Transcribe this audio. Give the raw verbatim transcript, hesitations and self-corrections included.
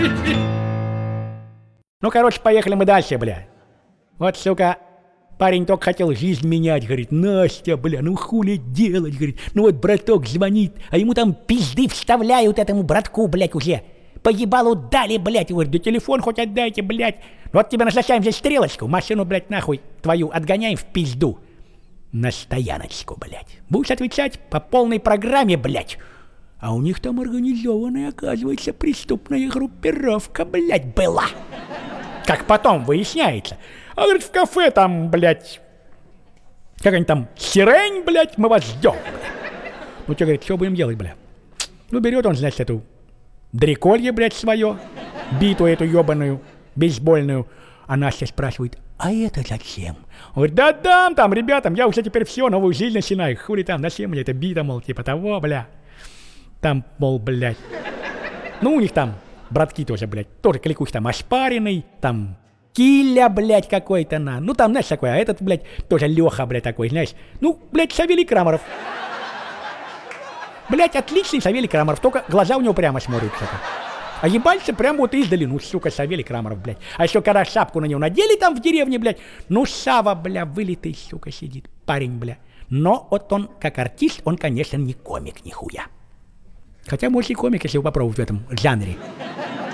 Ну, короче, поехали мы дальше, бля. Вот, сука, парень только хотел жизнь менять, говорит, Настя, бля, ну хули делать, говорит. Ну вот браток звонит, а ему там пизды вставляют этому братку, блядь, уже. По ебалу дали, блядь, говорит, да телефон хоть отдайте, блядь. Вот тебе назначаем здесь стрелочку, машину, блядь, нахуй твою отгоняем в пизду. На стояночку, блядь. Будешь отвечать по полной программе, блядь. А у них там организованная, оказывается, преступная группировка, блядь, была. Как потом выясняется. А, говорит, в кафе там, блядь, как они там, сирень, блядь, мы вас ждем. Ну, что, говорит, что будем делать, блядь? Ну, берет он, значит, эту дреколье, блядь, свое, биту эту ебаную, бейсбольную. А Настя спрашивает, а это зачем? Он говорит, да дам там, ребятам, я уже теперь все, новую жизнь начинаю. Хули там, зачем мне это бита, мол, типа того, бля. Там, мол, блядь. Ну, у них там братки тоже, блядь, тоже кликух там ошпаренный, там Киля, блядь, какой-то на. Ну, там, знаешь, такой, а этот, блядь, тоже Леха, блядь, такой, знаешь. Ну, блядь, Савелий Крамаров. Блядь, отличный Савелий Крамаров, только глаза у него прямо смотрят. А ебальцы прямо вот издали, ну, сука, Савелий Крамаров, блядь. А еще когда шапку на него надели там в деревне, блядь, ну, Сава, бля, вылитый, сука, сидит, парень, бля. Но вот он, как артист, он, конечно, не комик, нихуя. Хотя, может, и комик, если его попробовать в этом жанре.